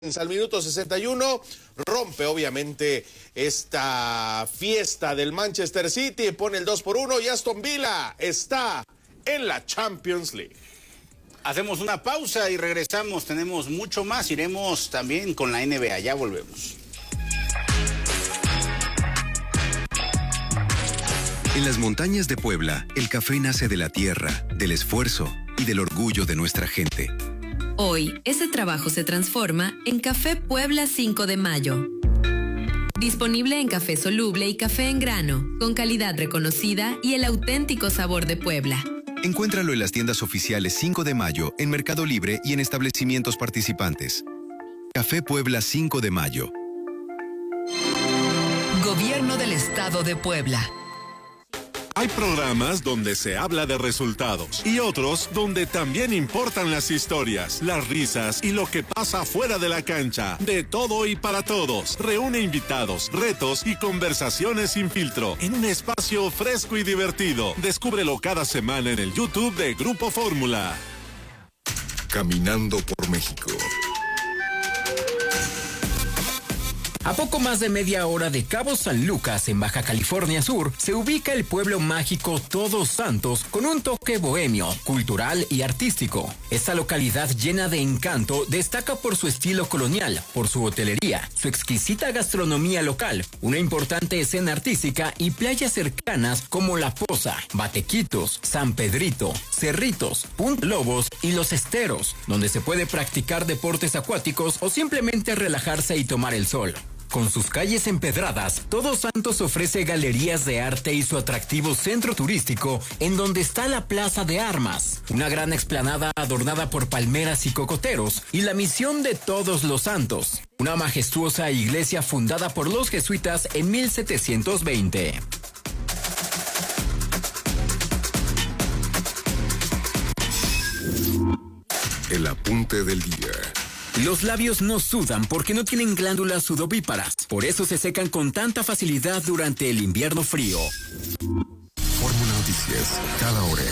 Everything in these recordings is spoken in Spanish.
Al minuto 61 rompe obviamente esta fiesta del Manchester City, pone el 2-1 y Aston Villa está en la Champions League. Hacemos una pausa y regresamos, tenemos mucho más, iremos también con la NBA, ya volvemos. En las montañas de Puebla, el café nace de la tierra, del esfuerzo y del orgullo de nuestra gente. Hoy, ese trabajo se transforma en Café Puebla 5 de Mayo. Disponible en café soluble y café en grano, con calidad reconocida y el auténtico sabor de Puebla. Encuéntralo en las tiendas oficiales 5 de Mayo, en Mercado Libre y en establecimientos participantes. Café Puebla 5 de Mayo. Gobierno del Estado de Puebla. Hay programas donde se habla de resultados y otros donde también importan las historias, las risas y lo que pasa fuera de la cancha. De todo y para todos. Reúne invitados, retos y conversaciones sin filtro en un espacio fresco y divertido. Descúbrelo cada semana en el YouTube de Grupo Fórmula. Caminando por México. A poco más de media hora de Cabo San Lucas, en Baja California Sur, se ubica el pueblo mágico Todos Santos con un toque bohemio, cultural y artístico. Esta localidad llena de encanto destaca por su estilo colonial, por su hotelería, su exquisita gastronomía local, una importante escena artística y playas cercanas como La Poza, Batequitos, San Pedrito, Cerritos, Punta Lobos y Los Esteros, donde se puede practicar deportes acuáticos o simplemente relajarse y tomar el sol. Con sus calles empedradas, Todos Santos ofrece galerías de arte y su atractivo centro turístico, en donde está la Plaza de Armas, una gran explanada adornada por palmeras y cocoteros, y la Misión de Todos los Santos, una majestuosa iglesia fundada por los jesuitas en 1720. El apunte del día. Los labios no sudan porque no tienen glándulas sudovíparas. Por eso se secan con tanta facilidad durante el invierno frío. Fórmula Noticias, cada hora.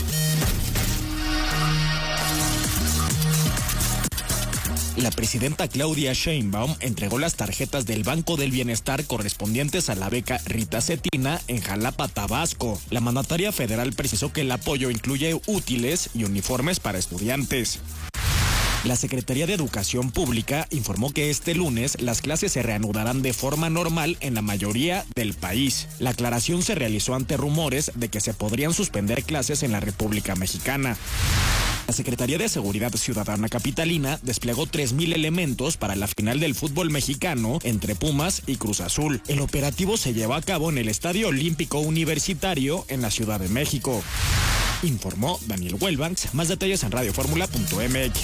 La presidenta Claudia Sheinbaum entregó las tarjetas del Banco del Bienestar correspondientes a la beca Rita Cetina en Jalapa, Tabasco. La mandataria federal precisó que el apoyo incluye útiles y uniformes para estudiantes. La Secretaría de Educación Pública informó que este lunes las clases se reanudarán de forma normal en la mayoría del país. La aclaración se realizó ante rumores de que se podrían suspender clases en la República Mexicana. La Secretaría de Seguridad Ciudadana Capitalina desplegó 3,000 elementos para la final del fútbol mexicano entre Pumas y Cruz Azul. El operativo se llevó a cabo en el Estadio Olímpico Universitario en la Ciudad de México. Informó Daniel Welbanks. Más detalles en radioformula.mx.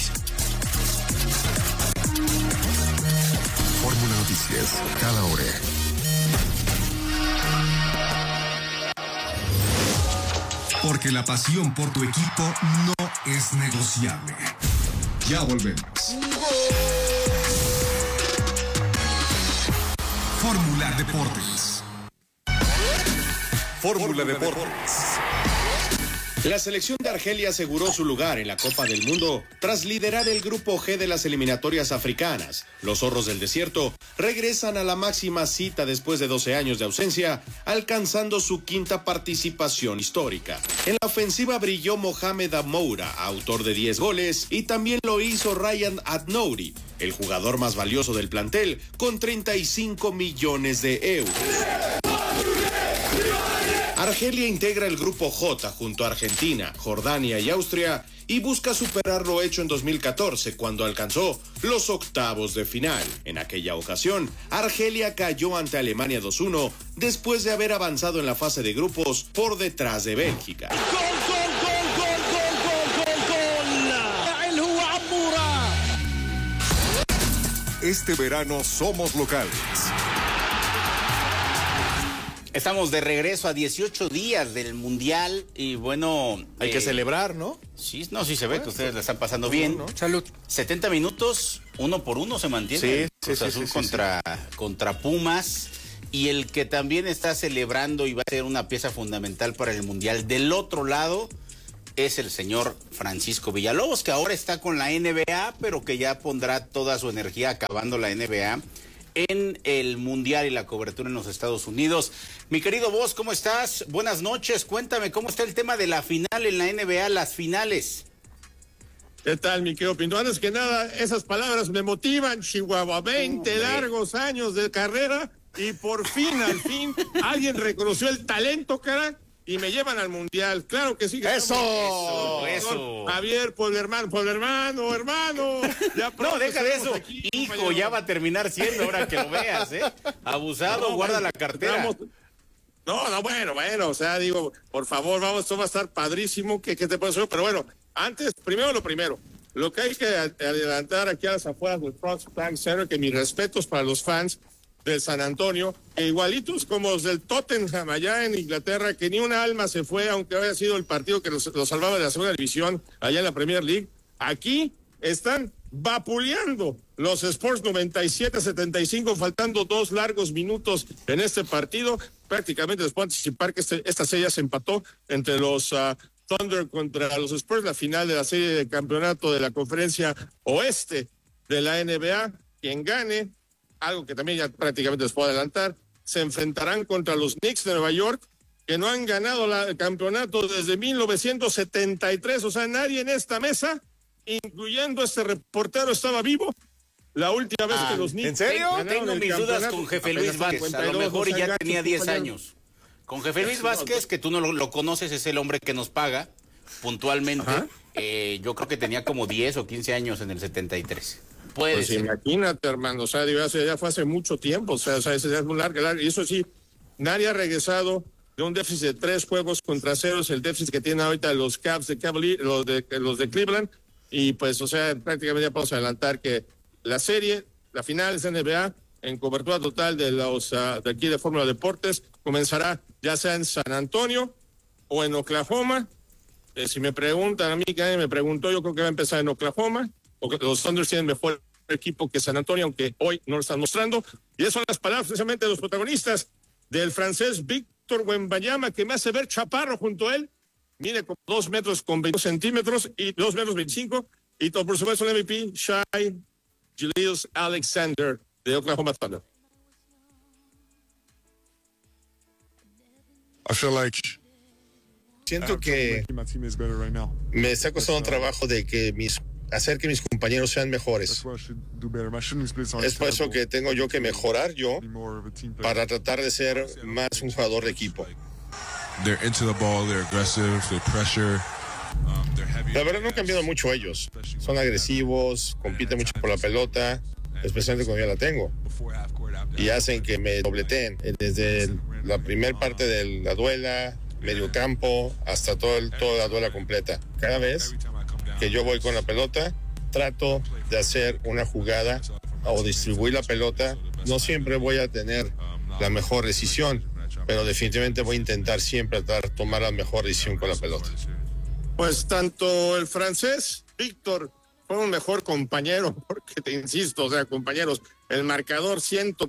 Fórmula Noticias, cada hora. Porque la pasión por tu equipo no es negociable. Ya volvemos. Fórmula Deportes. Fórmula Deportes. La selección de Argelia aseguró su lugar en la Copa del Mundo tras liderar el grupo G de las eliminatorias africanas. Los zorros del desierto regresan a la máxima cita después de 12 años de ausencia, alcanzando su quinta participación histórica. En la ofensiva brilló Mohamed Amoura, autor de 10 goles, y también lo hizo Ryan Adnouri, el jugador más valioso del plantel, con 35 millones de euros. Argelia integra el grupo J junto a Argentina, Jordania y Austria y busca superar lo hecho en 2014 cuando alcanzó los octavos de final. En aquella ocasión, Argelia cayó ante Alemania 2-1 después de haber avanzado en la fase de grupos por detrás de Bélgica. Este verano somos locales. Estamos de regreso a 18 días del Mundial y bueno... Hay que celebrar, ¿no? Sí, no, sí se ve que ustedes la están pasando bien. No. Salud. 70 minutos, 1-1 se mantiene. Cruz Azul contra Pumas. Y el que también está celebrando y va a ser una pieza fundamental para el Mundial del otro lado es el señor Francisco Villalobos, que ahora está con la NBA, pero que ya pondrá toda su energía acabando la NBA en el Mundial y la cobertura en los Estados Unidos. Mi querido Voz, ¿cómo estás? Buenas noches, cuéntame, ¿cómo está el tema de la final en la NBA, las finales? ¿Qué tal, mi querido Pinto? Antes que nada, esas palabras me motivan, Chihuahua, 20 largos años de carrera y por fin, al fin, alguien reconoció el talento, carajo, y me llevan al Mundial. Claro que sí. Eso. Javier, hermano. Ya no, deja de eso. Aquí, hijo, compañero. ya va a terminar siendo, ahora que lo veas, ¿eh? Abusado, guarda la cartera. No, bueno, o sea, digo, por favor, vamos, esto va a estar padrísimo, ¿qué te puedo decir? Pero bueno, antes, primero lo primero, lo que hay que adelantar aquí a las afueras del Bronx Bank Center, que mis respetos para los fans del San Antonio, que igualitos como los del Tottenham allá en Inglaterra, que ni una alma se fue, aunque haya sido el partido que los salvaba de la segunda división allá en la Premier League, aquí están vapuleando los Sports 97-75, faltando 2 largos minutos en este partido. Prácticamente les puedo anticipar que esta serie se empató entre los Thunder contra los Spurs, la final de la serie de campeonato de la conferencia oeste de la NBA. Quien gane, algo que también ya prácticamente les puedo adelantar, se enfrentarán contra los Knicks de Nueva York, que no han ganado el campeonato desde 1973, o sea, nadie en esta mesa, incluyendo este reportero, estaba vivo la última vez que los Knicks... ¿En serio? Tengo mis dudas con Jefe Luis Vázquez, a lo mejor ya tenía 10 años. Con Jefe Luis Vázquez, que tú no lo conoces, es el hombre que nos paga puntualmente, yo creo que tenía como 10 o 15 años en el 73. Puede pues ser. Imagínate, hermano, o sea, ya fue hace mucho tiempo, o sea, ese ya es muy largo, y eso sí, nadie ha regresado de un déficit de 3 juegos contra 0, es el déficit que tienen ahorita los Cavs de Cavaliers, los de Cleveland, y pues, o sea, prácticamente ya podemos adelantar que la serie, la final de NBA, en cobertura total de los de aquí de Fórmula Deportes, comenzará ya sea en San Antonio o en Oklahoma. Si me preguntan a mí, que alguien me preguntó, yo creo que va a empezar en Oklahoma, porque los Thunders tienen mejor equipo que San Antonio, aunque hoy no lo están mostrando. Y esas son las palabras precisamente de los protagonistas del francés Víctor Wembanyama, que me hace ver chaparro junto a él. Mide como 2 metros con 20 centímetros y 2 metros 25. Y por supuesto el MVP, Shai Gilgeous-Alexander de Oklahoma Thunder. Siento que me está costando un trabajo de que hacer que mis compañeros sean mejores. Es por eso que tengo yo que mejorar para tratar de ser más un jugador de equipo. La verdad no han cambiado mucho ellos. Son agresivos, compiten mucho por la pelota, especialmente cuando ya la tengo. Y hacen que me dobleteen desde la primer parte de la duela, medio campo, hasta toda la duela completa. Cada vez que yo voy con la pelota, trato de hacer una jugada o distribuir la pelota. No siempre voy a tener la mejor decisión, pero definitivamente voy a intentar siempre tomar la mejor decisión con la pelota. Pues tanto el francés, Víctor, fue un mejor compañero, porque te insisto, o sea, compañeros, el marcador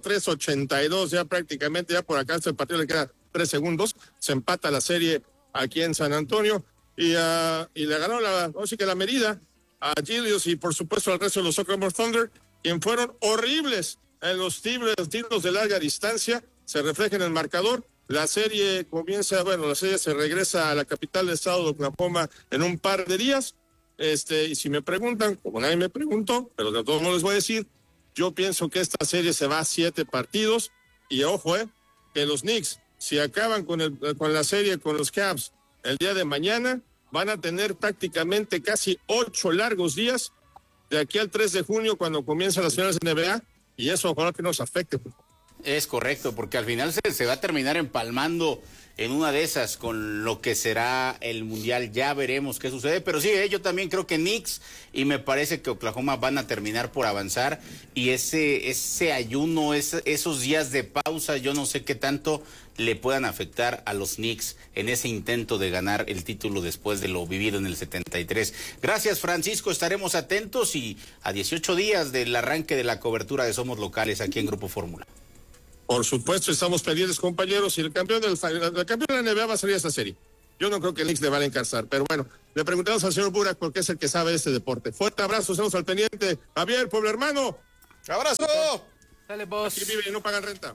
103-82, ya prácticamente, ya por acá este partido le queda 3 segundos, se empata la serie aquí en San Antonio, y le ganó la medida a Gilius y por supuesto al resto de los Oklahoma Thunder, quien fueron horribles en los tiros de larga distancia, se refleja en el marcador. La serie la serie se regresa a la capital del estado de Oklahoma en un par de días. Y si me preguntan, como nadie me preguntó, pero de todos modos les voy a decir, yo pienso que esta serie se va a 7 partidos. Y ojo, que los Knicks, si acaban con la serie con los Cavs el día de mañana, van a tener prácticamente casi 8 largos días de aquí al 3 de junio cuando comienzan las finales de NBA. Y eso ojalá que nos afecte. Es correcto, porque al final se va a terminar empalmando en una de esas con lo que será el Mundial. Ya veremos qué sucede, pero sí, yo también creo que Knicks y me parece que Oklahoma van a terminar por avanzar, y ese ayuno, esos días de pausa, yo no sé qué tanto le puedan afectar a los Knicks en ese intento de ganar el título después de lo vivido en el 73. Gracias, Francisco, estaremos atentos y a 18 días del arranque de la cobertura de Somos Locales aquí en Grupo Fórmula. Por supuesto, estamos pendientes, compañeros, y el campeón de la NBA va a salir a esta serie. yo no creo que el Knicks le van a encarzar. Pero bueno, le preguntamos al señor Burak porque es el que sabe de este deporte. Fuerte abrazo, estamos al pendiente. Javier, pueblo hermano. ¡Abrazo! Dale, vos. Aquí viven y no pagan renta.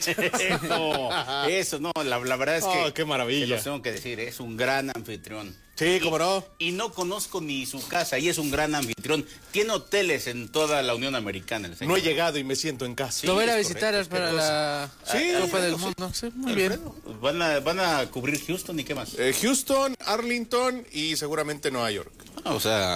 Eso, no, la verdad es que... ¡Qué maravilla! Te lo tengo que decir, es un gran anfitrión. Sí, cómo no. Y no conozco ni su casa, y es un gran anfitrión. Tiene hoteles en toda la Unión Americana. El señor. No he llegado y me siento en casa. Sí, lo voy a visitar para la Copa del sí. Mundo. Sí, muy bien. ¿Van a cubrir Houston y qué más? Houston, Arlington y seguramente Nueva York. O sea,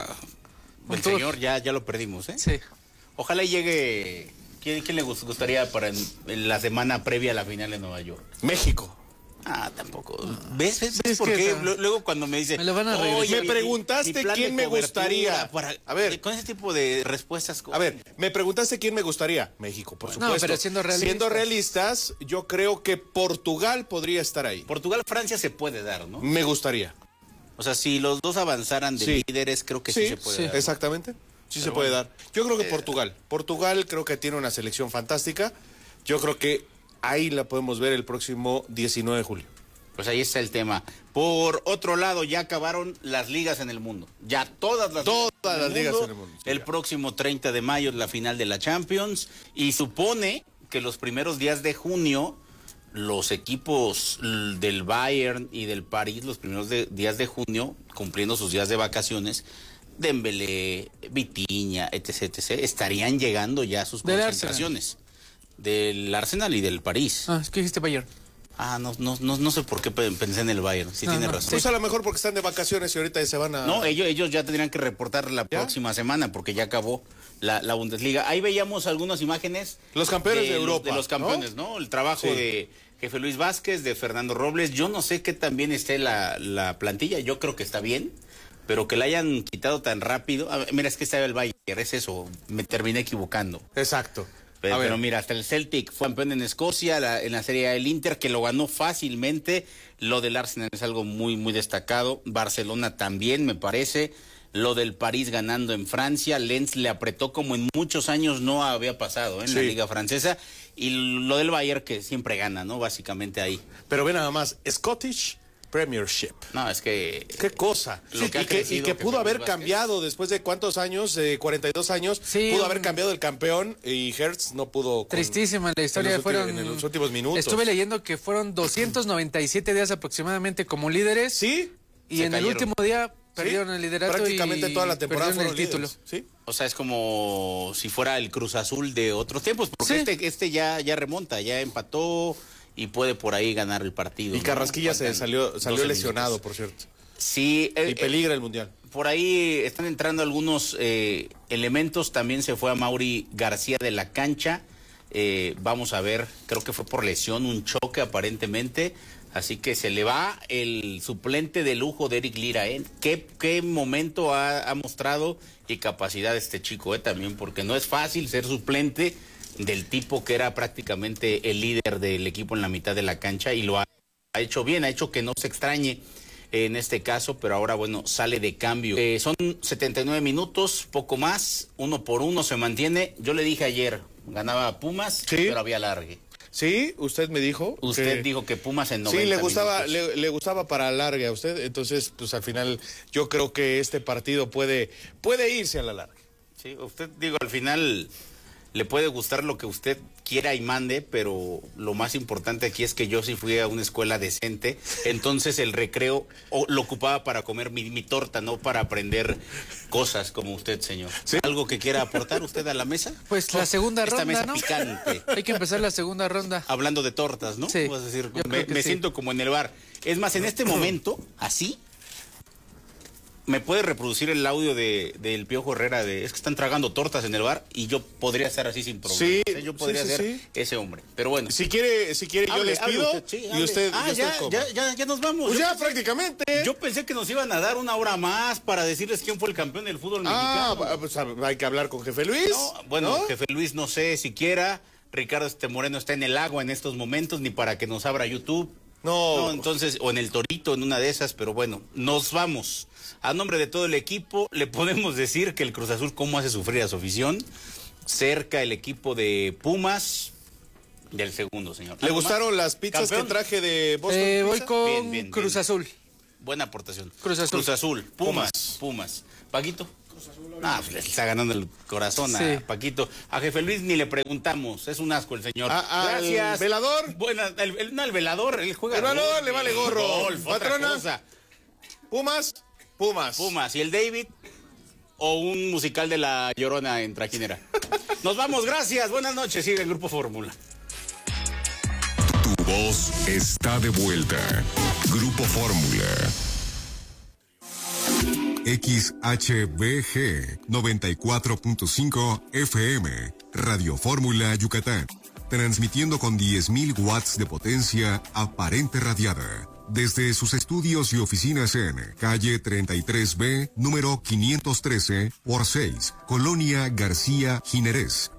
el señor ya lo perdimos, ¿eh? Sí. Ojalá llegue... ¿Quién le gustaría para en la semana previa a la final de Nueva York? México. Ah, tampoco. ¿Ves por qué? Luego cuando me dice... Me lo van a regresar. Me preguntaste quién me gustaría. A ver, con ese tipo de respuestas... A ver, me preguntaste quién me gustaría. México, por supuesto. No, pero siendo realistas, yo creo que Portugal podría estar ahí. Portugal-Francia se puede dar, ¿no? Me gustaría. O sea, si los dos avanzaran de líderes, creo que sí se puede dar. Exactamente. Sí se puede dar. Yo creo que Portugal. Portugal creo que tiene una selección fantástica. Yo creo que ahí la podemos ver el próximo 19 de julio. Pues ahí está el tema. Por otro lado, ya acabaron las ligas en el mundo. Ya todas las ligas en el mundo. El próximo 30 de mayo es la final de la Champions. Y supone que los primeros días de junio, los equipos del Bayern y del París, los primeros días de junio, cumpliendo sus días de vacaciones, Dembélé, Vitinha, etc., estarían llegando ya a sus concentraciones. Del Arsenal y del París. Ah, es que dijiste Bayern. Ah, no sé por qué pensé en el Bayern. Sí, tiene razón. Pues a lo mejor porque están de vacaciones y ahorita se van a... No, ellos ya tendrían que reportar la próxima semana porque ya acabó la Bundesliga. Ahí veíamos algunas imágenes. Los campeones de Europa. De los campeones, ¿no? El trabajo de Jefe Luis Vázquez, de Fernando Robles. Yo no sé qué tan bien esté la plantilla. Yo creo que está bien. Pero que la hayan quitado tan rápido. A ver, mira, es que estaba el Bayern, es eso. Me terminé equivocando. Exacto. Pero mira, hasta el Celtic fue campeón en Escocia, en la Serie A del Inter, que lo ganó fácilmente. Lo del Arsenal es algo muy, muy destacado. Barcelona también, me parece. Lo del París ganando en Francia. Lens le apretó como en muchos años no había pasado en la Liga Francesa. Y lo del Bayern, que siempre gana, ¿no? Básicamente ahí. Pero ve nada más, Scottish Premiership. No, es que... ¡Qué cosa! Y que pudo haber cambiado después de ¿cuántos años? 42 años. Sí, pudo haber cambiado el campeón y Hertz no pudo... Tristísima la historia. En los últimos minutos. Estuve leyendo que fueron 297 días aproximadamente como líderes. Sí. Y en el último día perdieron el liderato. Prácticamente toda la temporada fueron el título. ¿Sí? O sea, es como si fuera el Cruz Azul de otros tiempos. Porque este ya remonta, ya empató... Y puede por ahí ganar el partido. Y Carrasquilla salió lesionado, por cierto. Sí. Y peligra el Mundial. Por ahí están entrando algunos elementos. También se fue a Mauri García de la cancha. Vamos a ver, creo que fue por lesión, un choque aparentemente. Así que se le va el suplente de lujo de Eric Lira. ¿Qué momento ha mostrado y capacidad este chico también? Porque no es fácil ser suplente del tipo que era prácticamente el líder del equipo en la mitad de la cancha y lo ha hecho bien, ha hecho que no se extrañe en este caso, pero ahora bueno, sale de cambio. Son 79 minutos, poco más, 1-1 se mantiene. Yo le dije ayer, ganaba Pumas, pero había alargue. Sí, usted me dijo. Usted dijo que Pumas en 90 le gustaba para alargue a usted, entonces pues al final yo creo que este partido puede irse a la larga. Sí, usted al final... Le puede gustar lo que usted quiera y mande, pero lo más importante aquí es que yo sí fui a una escuela decente, entonces el recreo lo ocupaba para comer mi torta, no para aprender cosas como usted, señor. ¿Sí? ¿Algo que quiera aportar usted a la mesa? Pues la segunda ronda, mesa ¿no? Picante. Hay que empezar la segunda ronda. Hablando de tortas, ¿no? Sí. Vas a decir, me siento como en el bar. Es más, en este momento, así... ¿Me puede reproducir el audio del Piojo Herrera es que están tragando tortas en el bar y yo podría estar así sin problema? Sí, yo podría ser ese hombre, pero bueno. Si quiere yo les pido y usted ya nos vamos. Pues ya prácticamente. Yo pensé que nos iban a dar una hora más para decirles quién fue el campeón del fútbol mexicano. Pues hay que hablar con Jefe Luis. Jefe Luis no sé siquiera. Ricardo Moreno está en el agua en estos momentos ni para que nos abra YouTube. No, entonces, o en el Torito, en una de esas, pero bueno, nos vamos. A nombre de todo el equipo, le podemos decir que el Cruz Azul cómo hace sufrir a su afición. Cerca el equipo de Pumas del segundo, señor. ¿Le gustaron las pizzas que traje de Boston? Voy con bien, Cruz Azul. buena aportación. Cruz Azul. Pumas. Paquito. Pues le está ganando el corazón a Paquito. A Jefe Luis ni le preguntamos, es un asco el señor. Gracias. ¿El velador? El velador, él juega. El velador le vale gorro. Patrona. Pumas. ¿Y el David? O un musical de La Llorona en Trajinera. Nos vamos, gracias. Buenas noches. Sigue el Grupo Fórmula. Tu voz está de vuelta. Grupo Fórmula. XHBG 94.5 FM, Radio Fórmula Yucatán, transmitiendo con 10.000 watts de potencia aparente radiada, desde sus estudios y oficinas en calle 33B, número 513 por 6, Colonia García Jiménez,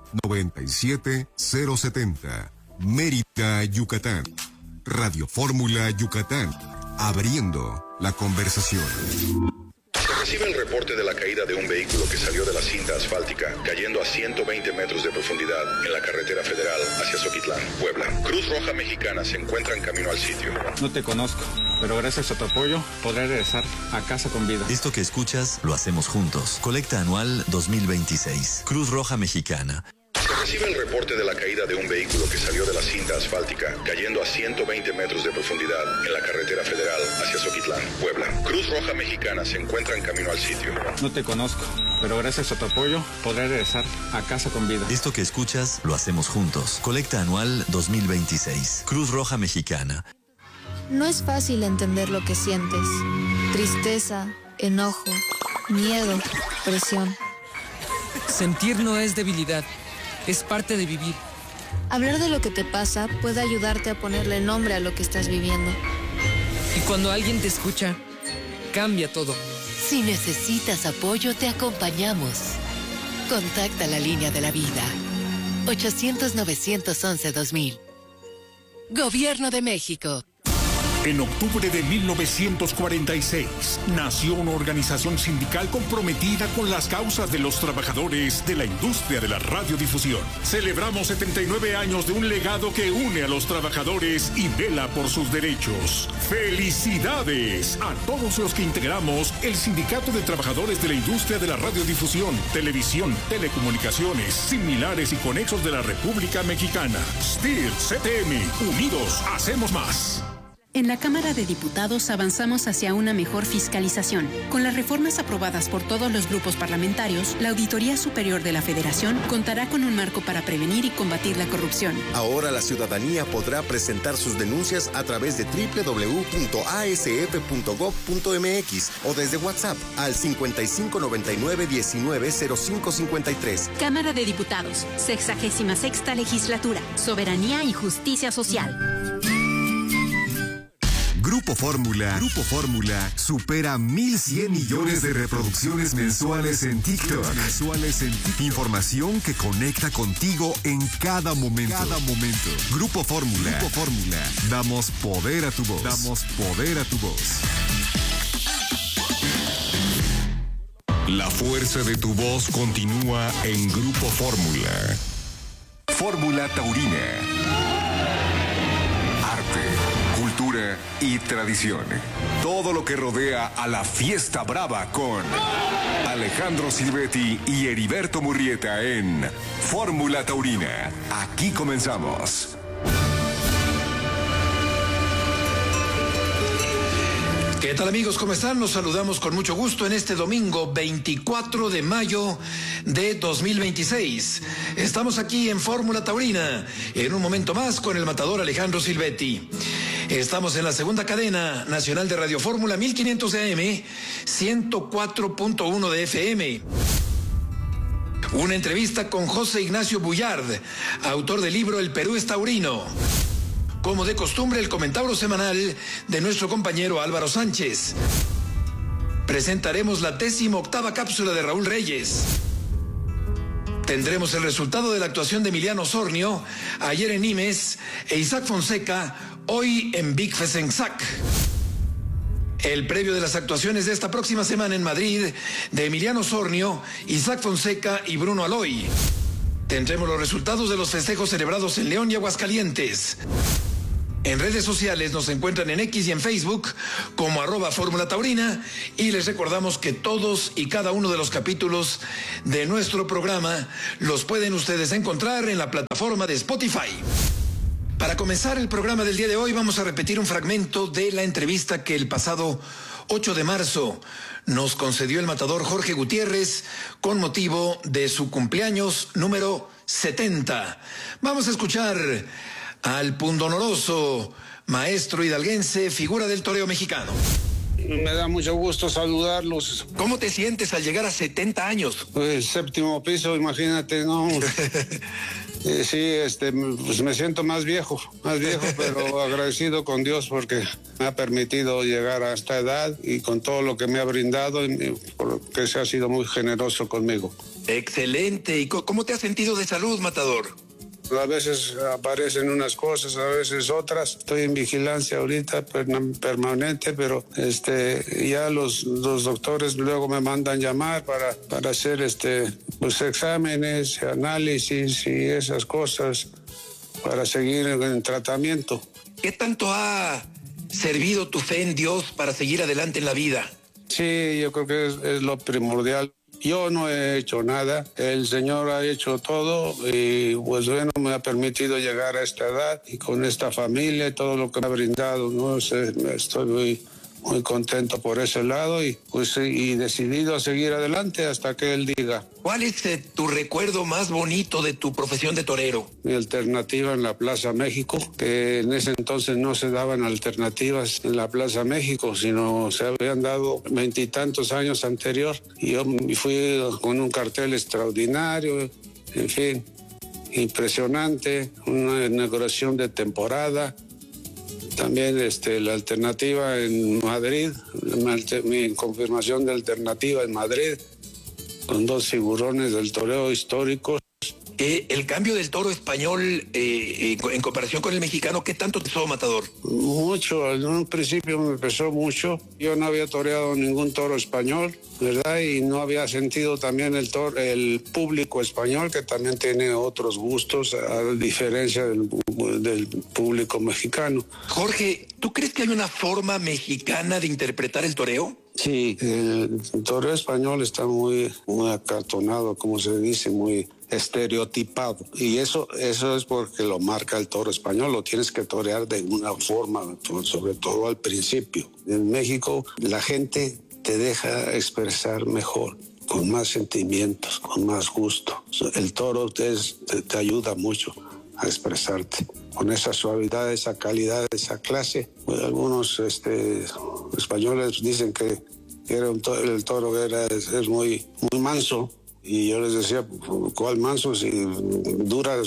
97070, Mérida, Yucatán. Radio Fórmula Yucatán, abriendo la conversación. Se recibe el reporte de la caída de un vehículo que salió de la cinta asfáltica, cayendo a 120 metros de profundidad en la carretera federal hacia Zoquitlán, Puebla. Cruz Roja Mexicana se encuentra en camino al sitio. No te conozco, pero gracias a tu apoyo podré regresar a casa con vida. Esto que escuchas lo hacemos juntos. Colecta anual 2026. Cruz Roja Mexicana. Se recibe el reporte de la caída de un vehículo que salió de la cinta asfáltica, cayendo a 120 metros de profundidad en la carretera federal hacia Zoquitlán, Puebla. Cruz Roja Mexicana se encuentra en camino al sitio. No te conozco, pero gracias a tu apoyo podré regresar a casa con vida. Esto que escuchas lo hacemos juntos. Colecta anual 2026. Cruz Roja Mexicana. No es fácil entender lo que sientes. Tristeza, enojo, miedo, presión. Sentir no es debilidad. Es parte de vivir. Hablar de lo que te pasa puede ayudarte a ponerle nombre a lo que estás viviendo. Y cuando alguien te escucha, cambia todo. Si necesitas apoyo, te acompañamos. Contacta la línea de la vida. 800-911-2000. Gobierno de México. En octubre de 1946, nació una organización sindical comprometida con las causas de los trabajadores de la industria de la radiodifusión. Celebramos 79 años de un legado que une a los trabajadores y vela por sus derechos. ¡Felicidades a todos los que integramos el Sindicato de Trabajadores de la Industria de la Radiodifusión, Televisión, Telecomunicaciones, Similares y Conexos de la República Mexicana! STIR, CTM, unidos hacemos más. En la Cámara de Diputados avanzamos hacia una mejor fiscalización. Con las reformas aprobadas por todos los grupos parlamentarios, la Auditoría Superior de la Federación contará con un marco para prevenir y combatir la corrupción. Ahora la ciudadanía podrá presentar sus denuncias a través de www.asf.gov.mx o desde WhatsApp al 5599-190553. Cámara de Diputados, 66ª Legislatura, Soberanía y Justicia Social. Grupo Fórmula supera 1,100 millones de reproducciones mensuales en TikTok. Información que conecta contigo en cada momento. Grupo Fórmula. Damos poder a tu voz. La fuerza de tu voz continúa en Grupo Fórmula. Fórmula Taurina. Arte, cultura y tradición. Todo lo que rodea a la fiesta brava con Alejandro Silvetti y Heriberto Murrieta en Fórmula Taurina. Aquí comenzamos. ¿Qué tal, amigos? ¿Cómo están? Los saludamos con mucho gusto en este domingo 24 de mayo de 2026. Estamos aquí en Fórmula Taurina, en un momento más con el matador Alejandro Silvetti. Estamos en la segunda cadena nacional de Radio Fórmula, 1500 de AM, 104.1 de FM. Una entrevista con José Ignacio Bullard, autor del libro El Perú es Taurino. Como de costumbre, el comentario semanal de nuestro compañero Álvaro Sánchez. Presentaremos la 18ª cápsula de Raúl Reyes. Tendremos el resultado de la actuación de Emiliano Osornio ayer en Nimes e Isaac Fonseca hoy en Big Fesensac. El previo de las actuaciones de esta próxima semana en Madrid de Emiliano Osornio, Isaac Fonseca y Bruno Aloy. Tendremos los resultados de los festejos celebrados en León y Aguascalientes. En redes sociales nos encuentran en X y en Facebook como @Fórmula Taurina, y les recordamos que todos y cada uno de los capítulos de nuestro programa los pueden ustedes encontrar en la plataforma de Spotify. Para comenzar el programa del día de hoy vamos a repetir un fragmento de la entrevista que el pasado 8 de marzo nos concedió el matador Jorge Gutiérrez con motivo de su cumpleaños número 70. Vamos a escuchar al pundonoroso maestro hidalguense, figura del toreo mexicano. Me da mucho gusto saludarlos. ¿Cómo te sientes al llegar a 70 años? Pues séptimo piso, imagínate, ¿no? Sí, pues me siento más viejo, pero agradecido con Dios porque me ha permitido llegar a esta edad y con todo lo que me ha brindado, porque se ha sido muy generoso conmigo. Excelente. ¿Y cómo te has sentido de salud, matador? A veces aparecen unas cosas, a veces otras. Estoy en vigilancia ahorita permanente, pero ya los doctores luego me mandan llamar para hacer pues exámenes, análisis y esas cosas para seguir en tratamiento. ¿Qué tanto ha servido tu fe en Dios para seguir adelante en la vida? Sí, yo creo que es lo primordial. Yo no he hecho nada, el Señor ha hecho todo y pues bueno, me ha permitido llegar a esta edad y con esta familia y todo lo que me ha brindado, ¿no? Estoy muy contento por ese lado y pues y decidido a seguir adelante hasta que Él diga. ¿Cuál es tu recuerdo más bonito de tu profesión de torero? Mi alternativa en la Plaza México, que en ese entonces no se daban alternativas en la Plaza México, sino se habían dado 20 y tantos años anterior. Y yo fui con un cartel extraordinario, en fin, impresionante, una inauguración de temporada. También la alternativa en Madrid, mi confirmación de alternativa en Madrid, con 2 figurones del toreo históricos. El cambio del toro español en comparación con el mexicano, ¿qué tanto te pesó, matador? Mucho, en un principio me pesó mucho. Yo no había toreado ningún toro español, ¿verdad? Y no había sentido también el público español, que también tiene otros gustos, a diferencia del público mexicano. Jorge, ¿tú crees que hay una forma mexicana de interpretar el toreo? Sí, el toreo español está muy acartonado, como se dice, muy estereotipado, y eso es porque lo marca el toro español, lo tienes que torear de una forma, sobre todo al principio. En México la gente te deja expresar mejor, con más sentimientos, con más gusto. El toro te ayuda mucho a expresarte con esa suavidad, esa calidad, esa clase. Pues algunos españoles dicen que el toro es muy manso. Y yo les decía, ¿cuál manso? Si dura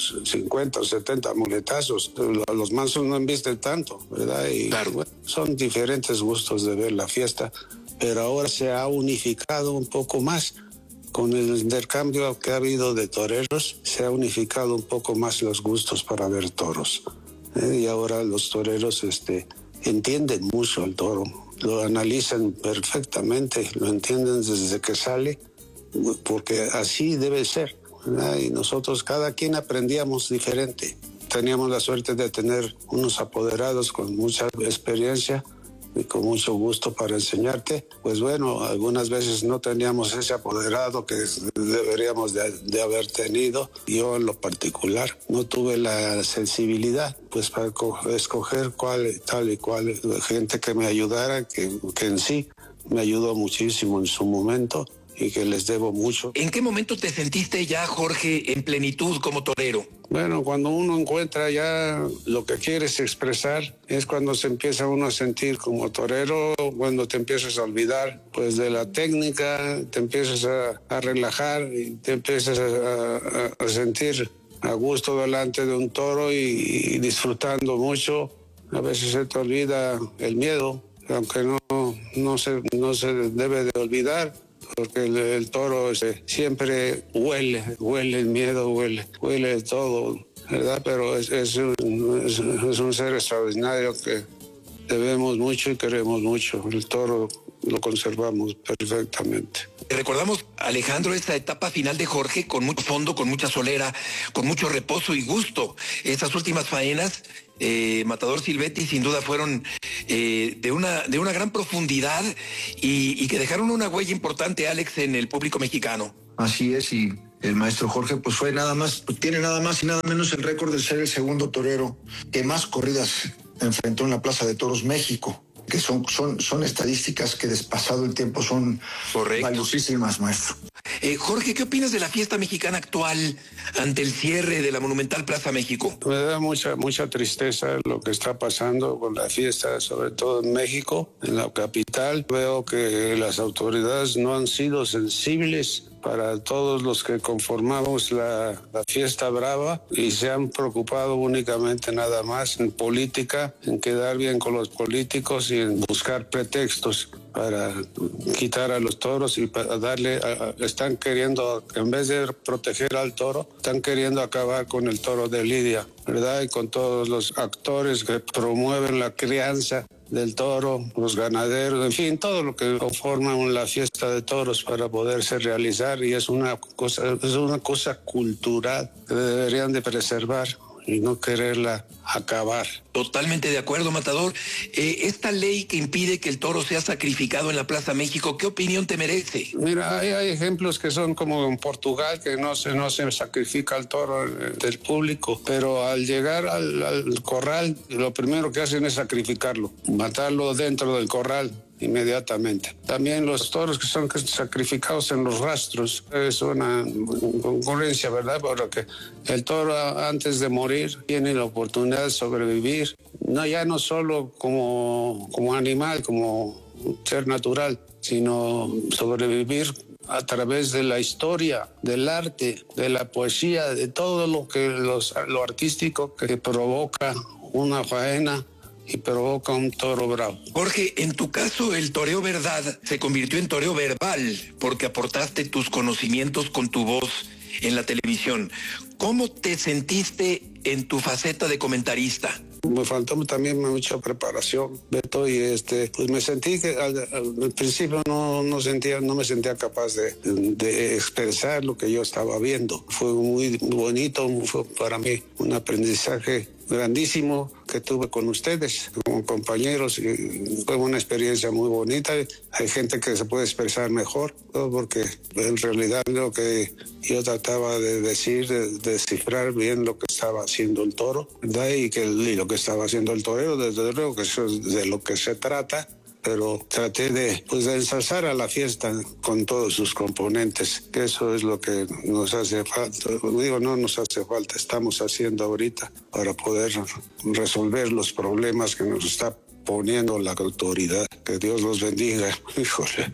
50 o 70 muletazos. Los mansos no embisten tanto, ¿verdad? Y claro, bueno, son diferentes gustos de ver la fiesta, pero ahora se ha unificado un poco más. Con el intercambio que ha habido de toreros, se ha unificado un poco más los gustos para ver toros. Y ahora los toreros entienden mucho el toro, lo analizan perfectamente, lo entienden desde que sale, porque así debe ser, ¿verdad? Y nosotros cada quien aprendíamos diferente. Teníamos la suerte de tener unos apoderados con mucha experiencia y con mucho gusto para enseñarte. Pues bueno, algunas veces no teníamos ese apoderado que deberíamos de haber tenido. Yo en lo particular no tuve la sensibilidad pues para escoger tal y cual gente que me ayudara, que en sí me ayudó muchísimo en su momento y que les debo mucho. ¿En qué momento te sentiste ya, Jorge, en plenitud como torero? Bueno, cuando uno encuentra ya lo que quieres expresar, es cuando se empieza uno a sentir como torero, cuando te empiezas a olvidar pues de la técnica, te empiezas a relajar y te empiezas a sentir a gusto delante de un toro y disfrutando mucho. A veces se te olvida el miedo, aunque no se debe de olvidar, porque el toro siempre huele el miedo, huele todo, ¿verdad? Pero es un ser extraordinario que debemos mucho y queremos mucho. El toro lo conservamos perfectamente. Recordamos, Alejandro, esta etapa final de Jorge con mucho fondo, con mucha solera, con mucho reposo y gusto. Estas últimas faenas, Matador Silvetti, sin duda fueron de una gran profundidad y que dejaron una huella importante, Alex, en el público mexicano. Así es, y el maestro Jorge pues tiene nada más y nada menos el récord de ser el segundo torero que más corridas enfrentó en la Plaza de Toros México, que son estadísticas que despasado el tiempo son valiosísimas, maestro. Jorge, ¿qué opinas de la fiesta mexicana actual ante el cierre de la monumental Plaza México? Me da mucha tristeza lo que está pasando con la fiesta, sobre todo en México, en la capital. Veo que las autoridades no han sido sensibles para todos los que conformamos la fiesta brava y se han preocupado únicamente nada más en política, en quedar bien con los políticos y en buscar pretextos para quitar a los toros y para están queriendo, en vez de proteger al toro, están queriendo acabar con el toro de Lidia, ¿verdad? Y con todos los actores que promueven la crianza del toro, los ganaderos, en fin, todo lo que conforman la fiesta de toros para poderse realizar, y es una cosa cultural que deberían de preservar y no quererla acabar. Totalmente de acuerdo, Matador. Esta ley que impide que el toro sea sacrificado en la Plaza México, ¿qué opinión te merece? Mira, hay ejemplos que son como en Portugal, que no se sacrifica al toro del público, pero al llegar al corral, lo primero que hacen es sacrificarlo, matarlo dentro del corral inmediatamente. También los toros que son sacrificados en los rastros, es una concurrencia, ¿verdad? Porque el toro antes de morir tiene la oportunidad de sobrevivir, no solo como animal, como ser natural, sino sobrevivir a través de la historia, del arte, de la poesía, de todo lo artístico que provoca una faena y provoca un toro bravo. Jorge, en tu caso el toreo verdad se convirtió en toreo verbal porque aportaste tus conocimientos con tu voz en la televisión. ¿Cómo te sentiste en tu faceta de comentarista? Me faltó también mucha preparación, Beto, y pues me sentí que al principio no me sentía capaz de expresar lo que yo estaba viendo. Fue muy bonito, fue para mí un aprendizaje grandísimo que tuve con ustedes como compañeros, y fue una experiencia muy bonita. Hay gente que se puede expresar mejor, ¿no? Porque en realidad lo que yo trataba de decir, de descifrar bien lo que estaba haciendo el toro, ¿verdad? Y lo que estaba haciendo el torero, desde luego que eso es de lo que se trata, pero traté de ensalzar a la fiesta con todos sus componentes, que eso es lo que nos hace falta. Digo, no nos hace falta, estamos haciendo ahorita para poder resolver los problemas que nos está poniendo la autoridad. Que Dios los bendiga, híjole.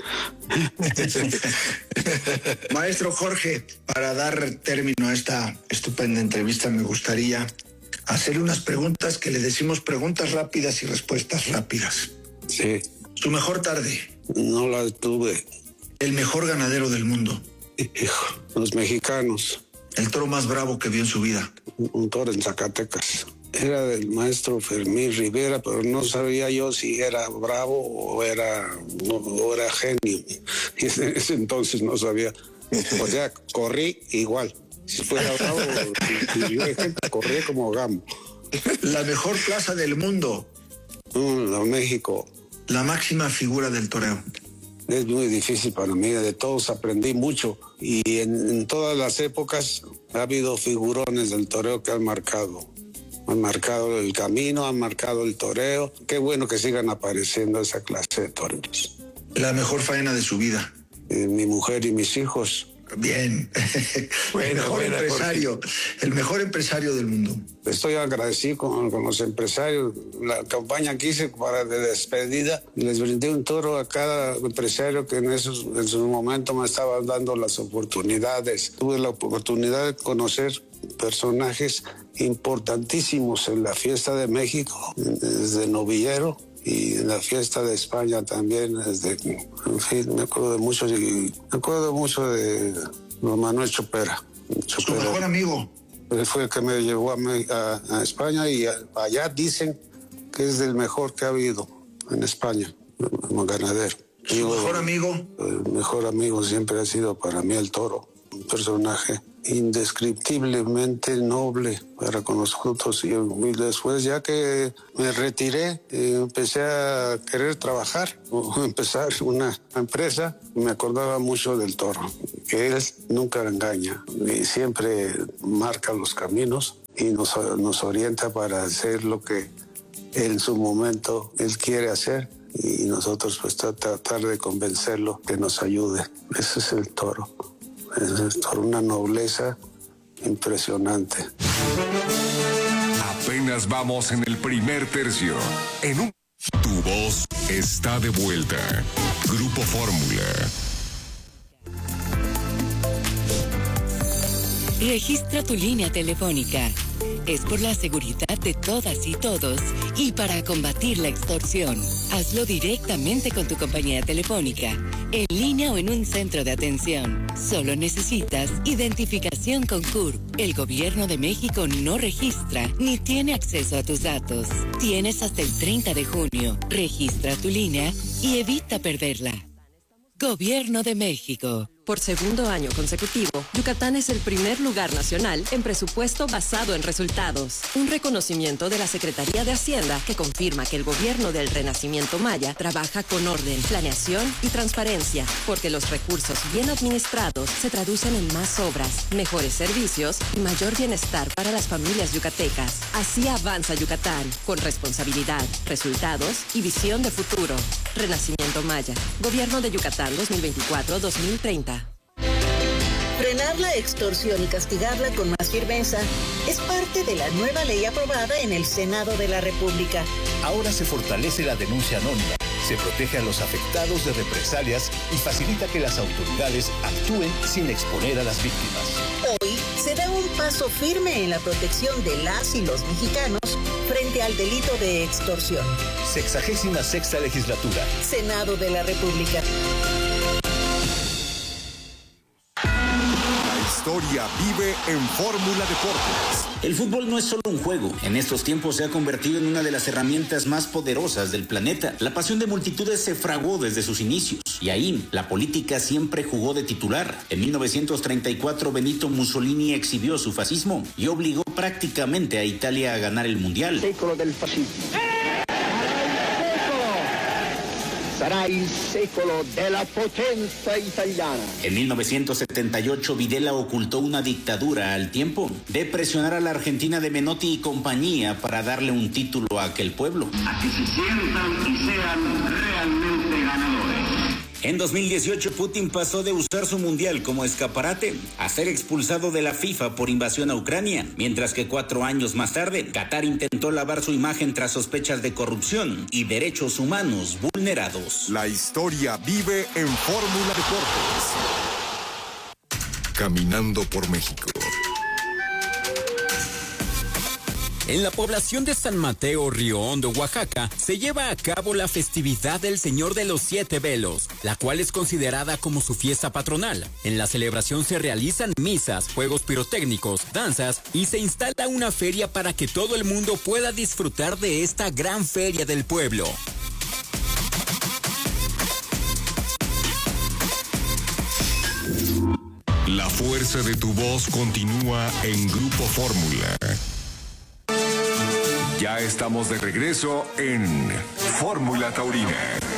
Maestro Jorge, para dar término a esta estupenda entrevista, me gustaría hacerle unas preguntas que le decimos preguntas rápidas y respuestas rápidas. Sí. ¿Su mejor tarde? No la tuve. ¿El mejor ganadero del mundo? Hijo, los mexicanos. ¿El toro más bravo que vio en su vida? Un toro en Zacatecas. Era del maestro Fermín Rivera, pero no sabía yo si era bravo o era genio. Y en ese entonces no sabía. O sea, corrí igual. Si fuera bravo, si yo corrí como gamo. ¿La mejor plaza del mundo? México. La máxima figura del toreo. Es muy difícil para mí, de todos aprendí mucho, y en todas las épocas ha habido figurones del toreo que han marcado el camino, han marcado el toreo. Qué bueno que sigan apareciendo esa clase de toreros. La mejor faena de su vida. Mi mujer y mis hijos. Bien. El mejor empresario del mundo. Estoy agradecido con los empresarios. La campaña que hice de despedida, les brindé un toro a cada empresario que en su momento me estaban dando las oportunidades. Tuve la oportunidad de conocer personajes importantísimos en la fiesta de México, desde novillero, y en la fiesta de España también, en fin, me acuerdo mucho de don Manuel Chopera. Su mejor amigo. Él fue el que me llevó a España, y allá dicen que es el mejor que ha habido en España, como ganadero. ¿Su mejor amigo? El mejor amigo siempre ha sido para mí el toro, un personaje indescriptiblemente noble para con los frutos. Y después, ya que me retiré, empecé a querer trabajar o empezar una empresa. Me acordaba mucho del toro, que él nunca engaña y siempre marca los caminos y nos orienta para hacer lo que en su momento él quiere hacer, y nosotros pues tratar de convencerlo que nos ayude. Ese es el toro. Es una nobleza impresionante. Apenas vamos en el primer tercio. Tu voz está de vuelta. Grupo Fórmula. Registra tu línea telefónica. Es por la seguridad de todas y todos y para combatir la extorsión. Hazlo directamente con tu compañía telefónica, en línea o en un centro de atención. Solo necesitas identificación con CURP. El Gobierno de México no registra ni tiene acceso a tus datos. Tienes hasta el 30 de junio. Registra tu línea y evita perderla. Gobierno de México. Por segundo año consecutivo, Yucatán es el primer lugar nacional en presupuesto basado en resultados. Un reconocimiento de la Secretaría de Hacienda que confirma que el gobierno del Renacimiento Maya trabaja con orden, planeación y transparencia, porque los recursos bien administrados se traducen en más obras, mejores servicios y mayor bienestar para las familias yucatecas. Así avanza Yucatán, con responsabilidad, resultados y visión de futuro. Renacimiento Maya. Gobierno de Yucatán 2024-2030. Frenar la extorsión y castigarla con más firmeza es parte de la nueva ley aprobada en el Senado de la República. Ahora se fortalece la denuncia anónima, se protege a los afectados de represalias y facilita que las autoridades actúen sin exponer a las víctimas. Hoy se da un paso firme en la protección de las y los mexicanos frente al delito de extorsión. 66ª Legislatura. Senado de la República. La historia vive en Fórmula Deportes. El fútbol no es solo un juego. En estos tiempos se ha convertido en una de las herramientas más poderosas del planeta. La pasión de multitudes se fraguó desde sus inicios. Y ahí, la política siempre jugó de titular. En 1934, Benito Mussolini exhibió su fascismo y obligó prácticamente a Italia a ganar el Mundial. Secolo del fascismo. Sarà il secolo della potenza italiana. En 1978, Videla ocultó una dictadura al tiempo de presionar a la Argentina de Menotti y compañía para darle un título a aquel pueblo. A que se sientan y sean realmente ganadores. En 2018, Putin pasó de usar su mundial como escaparate a ser expulsado de la FIFA por invasión a Ucrania, mientras que 4 años más tarde, Qatar intentó lavar su imagen tras sospechas de corrupción y derechos humanos vulnerados. La historia vive en Fórmula Deportes. Caminando por México. En la población de San Mateo, Río Hondo, Oaxaca, se lleva a cabo la festividad del Señor de los 7 Velos, la cual es considerada como su fiesta patronal. En la celebración se realizan misas, juegos pirotécnicos, danzas y se instala una feria para que todo el mundo pueda disfrutar de esta gran feria del pueblo. La fuerza de tu voz continúa en Grupo Fórmula. Ya estamos de regreso en Fórmula Taurina.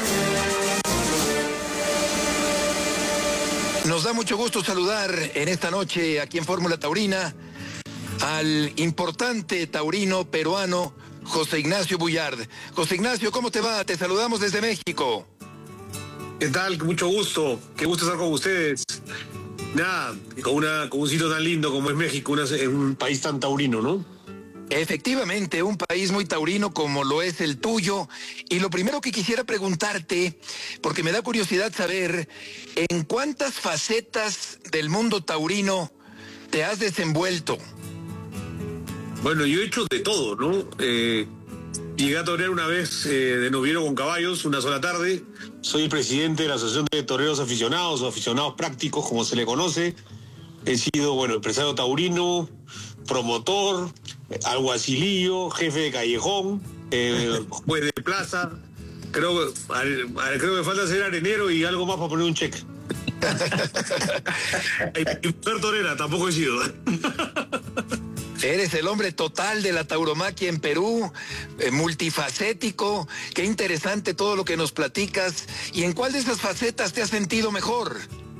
Nos da mucho gusto saludar en esta noche aquí en Fórmula Taurina al importante taurino peruano José Ignacio Bullard. José Ignacio, ¿cómo te va? Te saludamos desde México. ¿Qué tal? Mucho gusto. Qué gusto estar con ustedes. Nada, con un sitio tan lindo como es México, un país tan taurino, ¿no? Efectivamente, un país muy taurino como lo es el tuyo. Y lo primero que quisiera preguntarte, porque me da curiosidad saber, ¿en cuántas facetas del mundo taurino te has desenvuelto? Bueno, yo he hecho de todo, ¿no? Llegué a torear una vez de noviero con caballos, una sola tarde. Soy el presidente de la Asociación de Toreros Aficionados o Aficionados Prácticos, como se le conoce. He sido, bueno, empresario taurino, promotor, alguacilillo, jefe de callejón, juez de plaza, Creo que me falta ser arenero y algo más para poner un cheque. Y ser torera, tampoco he sido. Eres el hombre total de la tauromaquia en Perú, multifacético. Qué interesante todo lo que nos platicas. ¿Y en cuál de esas facetas te has sentido mejor?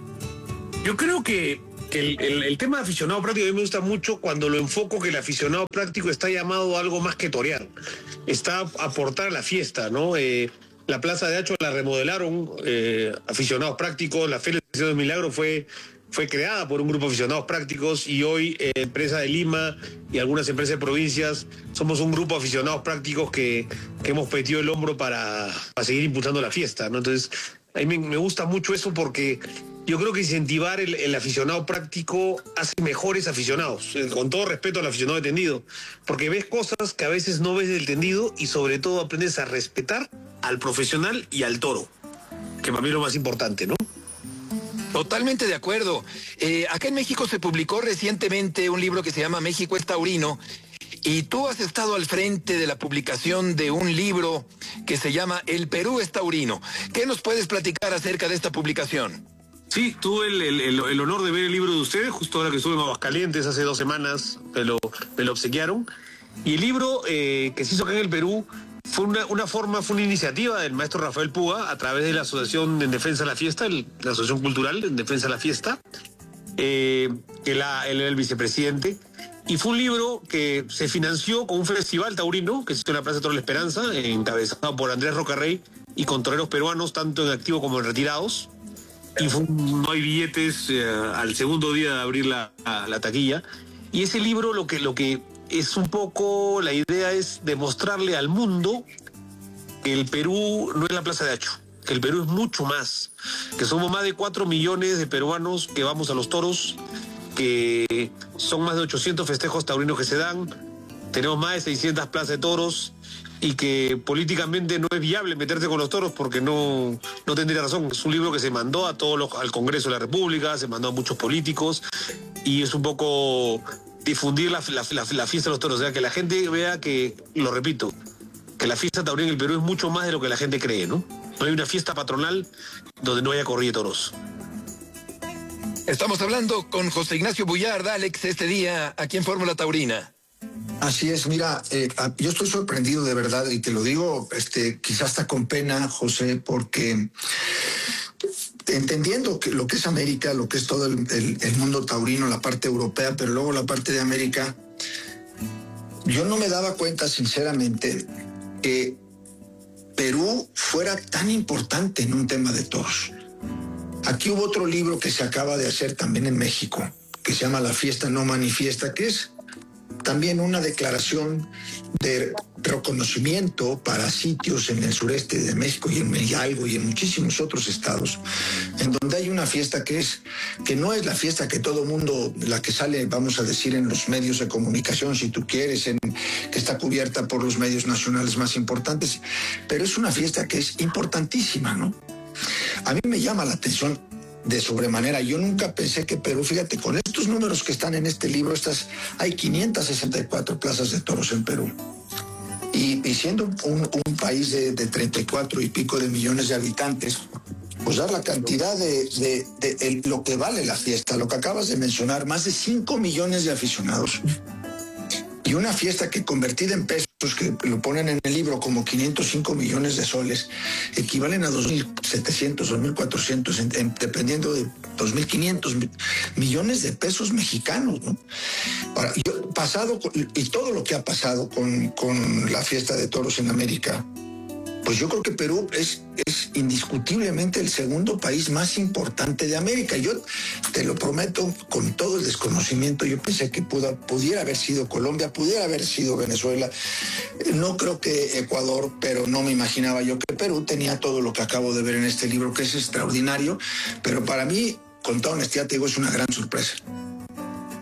Yo creo que el tema de aficionado práctico a mí me gusta mucho cuando lo enfoco que el aficionado práctico está llamado a algo más que torear. Está a aportar a la fiesta, ¿no? La Plaza de Hacho la remodelaron aficionados prácticos. La Feria del Milagro fue creada por un grupo de aficionados prácticos y hoy empresa de Lima y algunas empresas de provincias somos un grupo de aficionados prácticos que hemos metido el hombro para seguir impulsando la fiesta, ¿no? Entonces, a mí me gusta mucho eso porque yo creo que incentivar el aficionado práctico hace mejores aficionados, con todo respeto al aficionado de tendido, porque ves cosas que a veces no ves del tendido y sobre todo aprendes a respetar al profesional y al toro, que para mí es lo más importante, ¿no? Totalmente de acuerdo. Acá en México se publicó recientemente un libro que se llama México es taurino, y tú has estado al frente de la publicación de un libro que se llama El Perú es taurino. ¿Qué nos puedes platicar acerca de esta publicación? Sí, tuve el honor de ver el libro de ustedes, justo ahora que estuve en Aguascalientes hace 2 semanas, me lo obsequiaron. Y el libro que se hizo acá en el Perú fue una iniciativa del maestro Rafael Puga a través de la Asociación en Defensa de la Fiesta, la Asociación Cultural en Defensa de la Fiesta, él era el vicepresidente. Y fue un libro que se financió con un festival taurino que se hizo en la Plaza de Toros de la Esperanza, encabezado por Andrés Rocarrey y con toreros peruanos, tanto en activo como en retirados. Y no hay billetes al segundo día de abrir la taquilla. Y ese libro lo que es un poco, la idea es demostrarle al mundo que el Perú no es la Plaza de Hacho, que el Perú es mucho más, que somos más de 4 millones de peruanos que vamos a los toros, que son más de 800 festejos taurinos que se dan, tenemos más de 600 plazas de toros y que políticamente no es viable meterse con los toros porque no tendría razón. Es un libro que se mandó al Congreso de la República, se mandó a muchos políticos y es un poco difundir la fiesta de los toros, o sea, que la gente vea que, lo repito, que la fiesta taurina en el Perú es mucho más de lo que la gente cree, ¿no? No hay una fiesta patronal donde no haya corrida de toros. Estamos hablando con José Ignacio Bullard, Alex, este día aquí en Fórmula Taurina. Así es, mira, yo estoy sorprendido de verdad y te lo digo quizás hasta con pena, José, porque entendiendo que lo que es América, lo que es todo el mundo taurino, la parte europea, pero luego la parte de América, yo no me daba cuenta sinceramente que Perú fuera tan importante en un tema de toros. Aquí hubo otro libro que se acaba de hacer también en México, que se llama La Fiesta No Manifiesta, que es también una declaración de reconocimiento para sitios en el sureste de México y en Hidalgo y en muchísimos otros estados, en donde hay una fiesta que no es la fiesta que todo mundo, la que sale, vamos a decir, en los medios de comunicación, si tú quieres, que está cubierta por los medios nacionales más importantes, pero es una fiesta que es importantísima, ¿no? A mí me llama la atención de sobremanera. Yo nunca pensé que Perú, fíjate, con estos números que están en este libro, hay 564 plazas de toros en Perú. Y siendo un país de 34 y pico de millones de habitantes, pues dar la cantidad de lo que vale la fiesta, lo que acabas de mencionar, más de 5 millones de aficionados. Y una fiesta que convertida en pesos, que lo ponen en el libro como 505 millones de soles, equivalen a 2.700, 2.400, dependiendo de 2.500 millones de pesos mexicanos, ¿no? Ahora, y todo lo que ha pasado con la fiesta de toros en América, pues yo creo que Perú es indiscutiblemente el segundo país más importante de América. Yo te lo prometo, con todo el desconocimiento, yo pensé que pudiera haber sido Colombia, pudiera haber sido Venezuela, no creo que Ecuador, pero no me imaginaba yo que Perú tenía todo lo que acabo de ver en este libro, que es extraordinario, pero para mí, con toda honestidad te digo, es una gran sorpresa.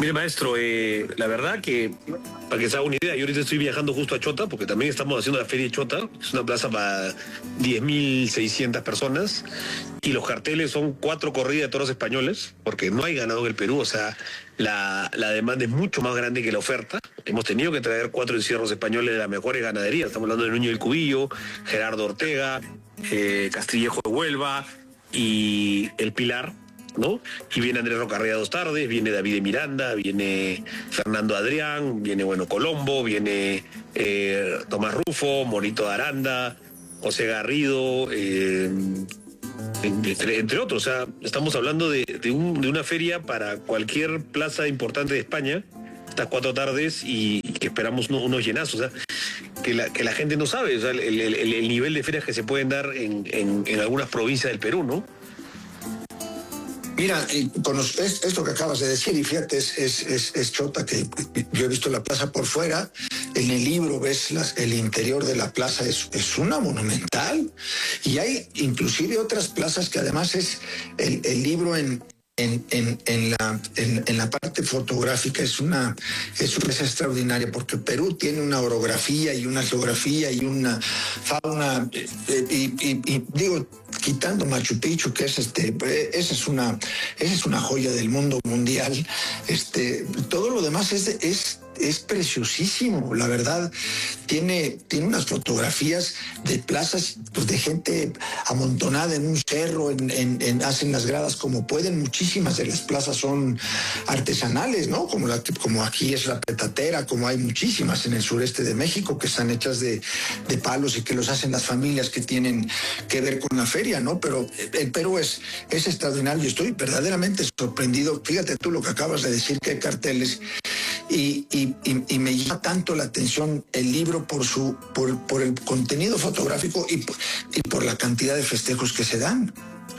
Mire, maestro, la verdad que, para que se haga una idea, yo ahorita estoy viajando justo a Chota, porque también estamos haciendo la Feria de Chota, es una plaza para 10.600 personas, y los carteles son 4 corridas de toros españoles, porque no hay ganado en el Perú, o sea, la demanda es mucho más grande que la oferta. Hemos tenido que traer 4 encierros españoles de las mejores ganaderías, estamos hablando de Nuño del Cubillo, Gerardo Ortega, Castillejo de Huelva y El Pilar, ¿no? Y viene Andrés Rocarrilla 2 tardes, viene David de Miranda, viene Fernando Adrián, viene Colombo, viene Tomás Rufo, Morito de Aranda, José Garrido, entre otros. O sea, estamos hablando de una feria para cualquier plaza importante de España, estas 4 tardes, y que esperamos unos llenazos. O sea, que la gente no sabe, o sea, el nivel de ferias que se pueden dar en algunas provincias del Perú, ¿no? Mira, esto que acabas de decir, y fíjate, es Chota, que yo he visto la plaza por fuera, en el libro ves el interior de la plaza, es una monumental, y hay inclusive otras plazas que además es el libro en la parte fotográfica es una pieza extraordinaria, porque Perú tiene una orografía y una geografía y una fauna, y digo, quitando Machu Picchu, que esa es una joya del mundo mundial, todo lo demás es preciosísimo, la verdad. Tiene unas fotografías de plazas, pues, de gente amontonada en un cerro, hacen las gradas como pueden. Muchísimas de las plazas son artesanales, ¿no? Como aquí es la Petatera, como hay muchísimas en el sureste de México que están hechas de palos y que los hacen las familias que tienen que ver con la feria, ¿no? Pero el Perú es extraordinario. Estoy verdaderamente sorprendido. Fíjate tú lo que acabas de decir, que hay carteles, y me llama tanto la atención el libro por el contenido fotográfico y por la cantidad de festejos que se dan.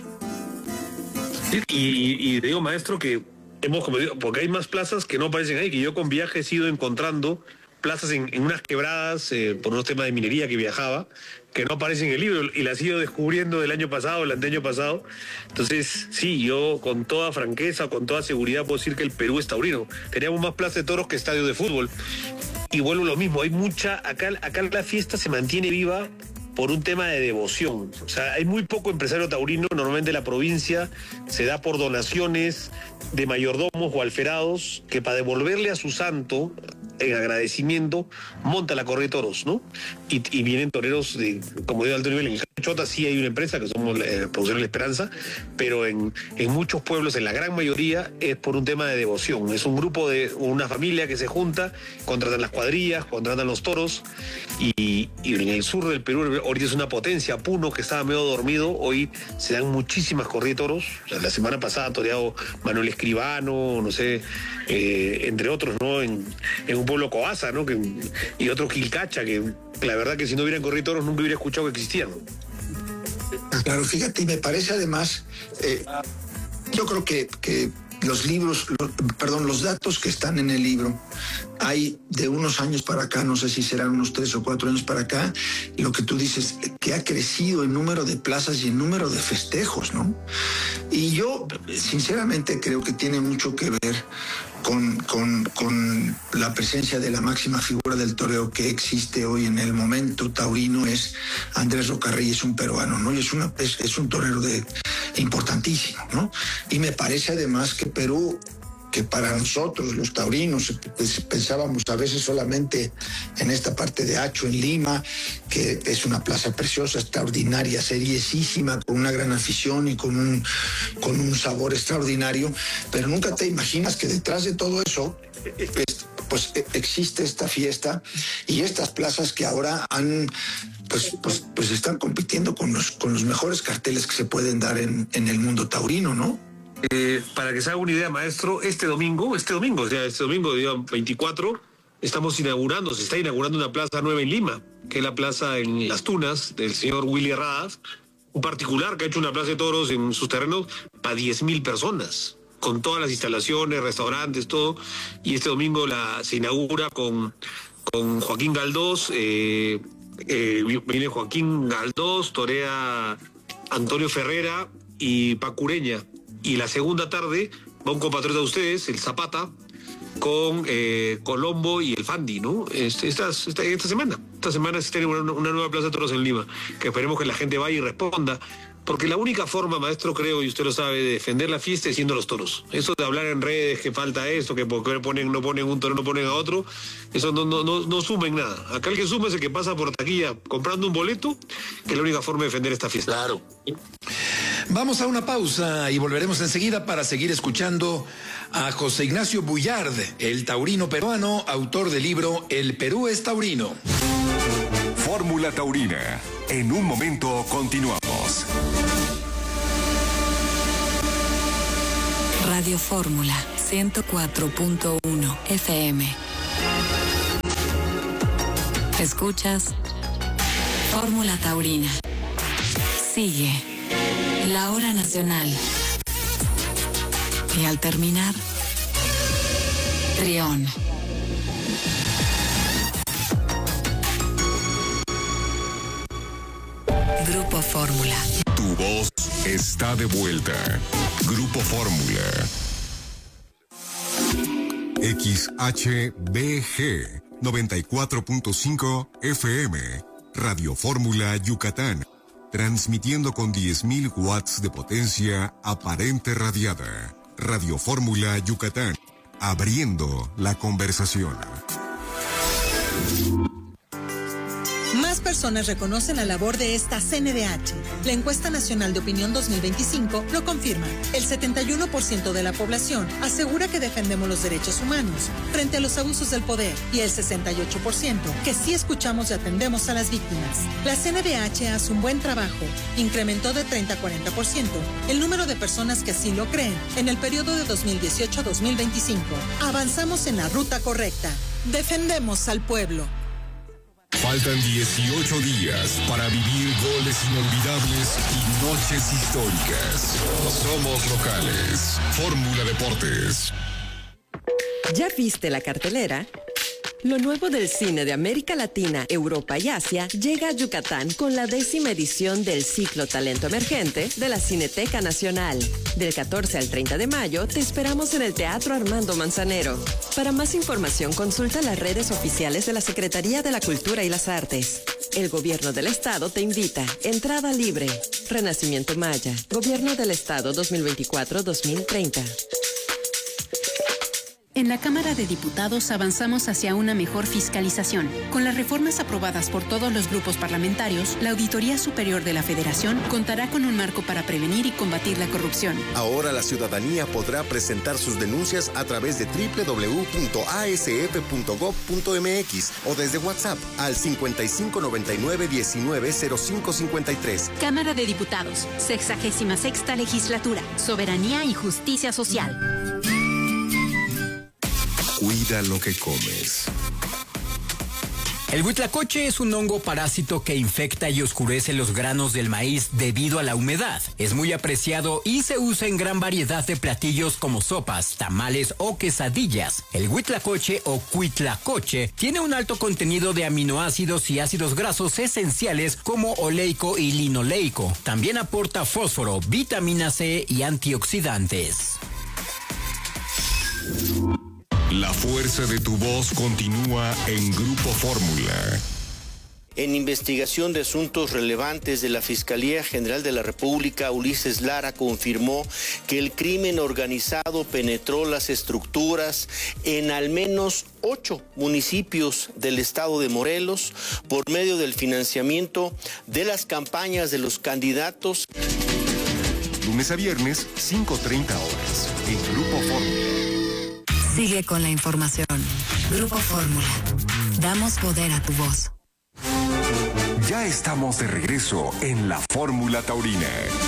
Y digo, maestro, que hemos, como digo, porque hay más plazas que no aparecen ahí, que yo con viajes he ido encontrando plazas en unas quebradas, por unos temas de minería que viajaba, que no aparecen en el libro, y las he ido descubriendo del año pasado, el anteaño pasado. Entonces, sí, yo con toda franqueza, con toda seguridad puedo decir que el Perú es taurino. Teníamos más plaza de toros que estadio de fútbol. Y vuelvo lo mismo, hay mucha, acá la fiesta se mantiene viva por un tema de devoción. O sea, hay muy poco empresario taurino. Normalmente la provincia se da por donaciones de mayordomos o alferados que, para devolverle a su santo, en agradecimiento, monta la corrida de toros, ¿no? Y vienen toreros como de alto nivel. En Chota sí hay una empresa, que somos Producción La Esperanza, pero en muchos pueblos, en la gran mayoría, es por un tema de devoción. Es un grupo una familia que se junta, contratan las cuadrillas, contratan los toros, y en el sur del Perú ahorita es una potencia. Puno, que estaba medio dormido, hoy se dan muchísimas corridas de toros. O sea, la semana pasada ha toreado Manuel Escribano, no sé, entre otros, ¿no? En un pueblo Coaza, ¿no? Y otro Quilcacha, que la verdad que si no hubieran corrido de toros nunca hubiera escuchado que existían. Claro, fíjate, y me parece además, yo creo que los datos que están en el libro, hay de unos años para acá, no sé si serán unos 3 o 4 años para acá, lo que tú dices, que ha crecido el número de plazas y el número de festejos, ¿no? Y yo, sinceramente, creo que tiene mucho que ver con la presencia de la máxima figura del toreo que existe hoy en el momento taurino, es Andrés Rocarrilla, es un peruano, ¿no? Y es un torero importantísimo, ¿no? Y me parece además que Perú, que para nosotros los taurinos pensábamos a veces solamente en esta parte de Hacho, en Lima, que es una plaza preciosa, extraordinaria, seriesísima, con una gran afición y con un sabor extraordinario, pero nunca te imaginas que detrás de todo eso pues existe esta fiesta y estas plazas que ahora pues están compitiendo con los mejores carteles que se pueden dar en el mundo taurino, ¿no? Para que se haga una idea, maestro, este domingo, día 24, se está inaugurando una plaza nueva en Lima, que es la plaza en Las Tunas del señor Willy Herradas, un particular que ha hecho una plaza de toros en sus terrenos para 10.000 personas, con todas las instalaciones, restaurantes, todo. Y este domingo se inaugura con Joaquín Galdós, viene Joaquín Galdós, torea Antonio Ferrera y Pacureña. Y la segunda tarde va un compatriota de ustedes, el Zapata, con Colombo y el Fandi, ¿no? Esta semana se tiene una nueva plaza de toros en Lima, que esperemos que la gente vaya y responda, porque la única forma, maestro, creo, y usted lo sabe, de defender la fiesta es siendo los toros. Eso de hablar en redes que falta esto, que porque no ponen un toro, no ponen a otro, eso no suma en nada. Acá el que suma es el que pasa por taquilla comprando un boleto, que es la única forma de defender esta fiesta. Claro. Vamos a una pausa y volveremos enseguida para seguir escuchando a José Ignacio Bullard, el taurino peruano, autor del libro El Perú es taurino. Fórmula Taurina. En un momento continuamos. Radio Fórmula 104.1 FM. Escuchas Fórmula Taurina. Sigue la hora nacional. Y al terminar, Trión. Grupo Fórmula. Tu voz está de vuelta. Grupo Fórmula. XHBG 94.5 FM. Radio Fórmula Yucatán. Transmitiendo con 10.000 watts de potencia aparente radiada. Radio Fórmula Yucatán. Abriendo la conversación. Más personas reconocen la labor de esta CNDH. La encuesta nacional de opinión 2025 lo confirma. El 71% de la población asegura que defendemos los derechos humanos frente a los abusos del poder y el 68% que sí escuchamos y atendemos a las víctimas. La CNDH hace un buen trabajo. Incrementó de 30 a 40% el número de personas que así lo creen en el periodo de 2018 a 2025. Avanzamos en la ruta correcta. Defendemos al pueblo. Faltan 18 días para vivir goles inolvidables y noches históricas. Somos locales. Fórmula Deportes. ¿Ya viste la cartelera? Lo nuevo del cine de América Latina, Europa y Asia llega a Yucatán con la 10ª edición del ciclo Talento Emergente de la Cineteca Nacional. Del 14 al 30 de mayo te esperamos en el Teatro Armando Manzanero. Para más información consulta las redes oficiales de la Secretaría de la Cultura y las Artes. El Gobierno del Estado te invita. Entrada libre. Renacimiento Maya. Gobierno del Estado 2024-2030. En la Cámara de Diputados avanzamos hacia una mejor fiscalización. Con las reformas aprobadas por todos los grupos parlamentarios, la Auditoría Superior de la Federación contará con un marco para prevenir y combatir la corrupción. Ahora la ciudadanía podrá presentar sus denuncias a través de www.asf.gov.mx o desde WhatsApp al 5599-190553. Cámara de Diputados, 66ª Legislatura, Soberanía y Justicia Social. Cuida lo que comes. El huitlacoche es un hongo parásito que infecta y oscurece los granos del maíz debido a la humedad. Es muy apreciado y se usa en gran variedad de platillos como sopas, tamales o quesadillas. El huitlacoche o cuitlacoche tiene un alto contenido de aminoácidos y ácidos grasos esenciales como oleico y linoleico. También aporta fósforo, vitamina C y antioxidantes. La fuerza de tu voz continúa en Grupo Fórmula. En investigación de asuntos relevantes de la Fiscalía General de la República, Ulises Lara confirmó que el crimen organizado penetró las estructuras en al menos 8 municipios del estado de Morelos por medio del financiamiento de las campañas de los candidatos. Lunes a viernes, 5:30 horas, en Grupo Fórmula. Sigue con la información. Grupo Fórmula. Damos poder a tu voz. Ya estamos de regreso en la Fórmula Taurina.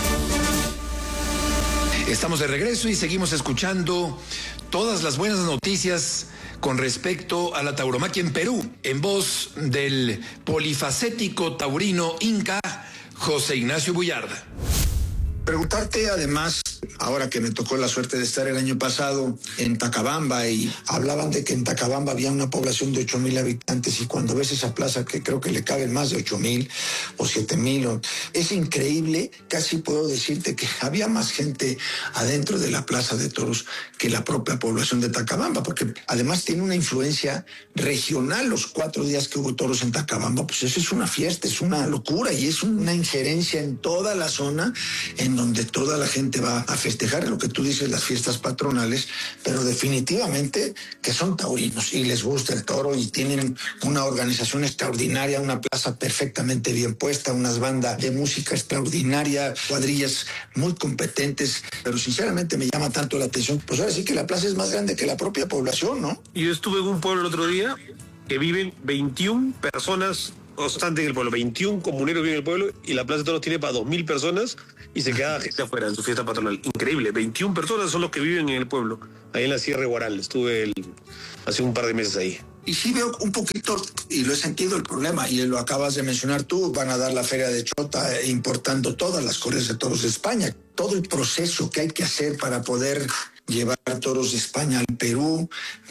Estamos de regreso y seguimos escuchando todas las buenas noticias con respecto a la tauromaquia en Perú, en voz del polifacético taurino inca José Ignacio Bullard. Preguntarte además más ahora que me tocó la suerte de estar el año pasado en Tacabamba, y hablaban de que en Tacabamba había una población de 8,000 habitantes, y cuando ves esa plaza, que creo que le caben más de 8,000 o 7,000, es increíble. Casi puedo decirte que había más gente adentro de la Plaza de Toros que la propia población de Tacabamba, porque además tiene una influencia regional. Los 4 días que hubo toros en Tacabamba, pues eso es una fiesta, es una locura, y es una injerencia en toda la zona en donde toda la gente va a festejar lo que tú dices, las fiestas patronales, pero definitivamente que son taurinos y les gusta el toro, y tienen una organización extraordinaria, una plaza perfectamente bien puesta, unas bandas de música extraordinaria, cuadrillas muy competentes, pero sinceramente me llama tanto la atención. Pues ahora sí que la plaza es más grande que la propia población, ¿no? Yo estuve en un pueblo el otro día que viven 21 personas constantes en el pueblo, 21 comuneros viven en el pueblo, y la Plaza de Toros tiene para 2,000 personas y se queda gente afuera en su fiesta patronal. Increíble, 21 personas son los que viven en el pueblo, ahí en la Sierra de Guaral. Estuve hace un par de meses ahí. Y sí veo un poquito, y lo he sentido, el problema, y lo acabas de mencionar tú, van a dar la Feria de Chota importando todas las corridas de toros de España. Todo el proceso que hay que hacer para poder llevar toros de España al Perú,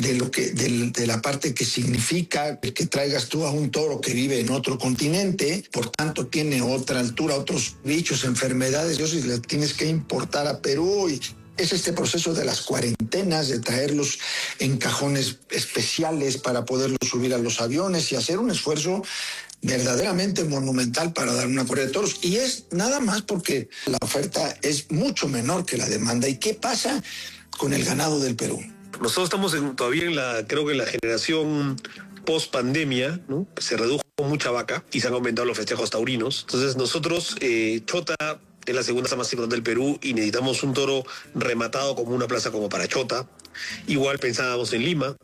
de la parte que significa el que traigas tú a un toro que vive en otro continente, por tanto tiene otra altura, otros bichos, enfermedades, y le tienes que importar a Perú, y es este proceso de las cuarentenas, de traerlos en cajones especiales para poderlos subir a los aviones y hacer un esfuerzo verdaderamente monumental para dar una corrida de toros. Y es nada más porque la oferta es mucho menor que la demanda. ¿Y qué pasa con el ganado del Perú? Nosotros estamos todavía creo que en la generación post pandemia, ¿no? Se redujo mucha vaca y se han aumentado los festejos taurinos. Entonces nosotros, Chota es la segunda plaza más importante del Perú, y necesitamos un toro rematado como una plaza como para Chota. Igual pensábamos en Lima,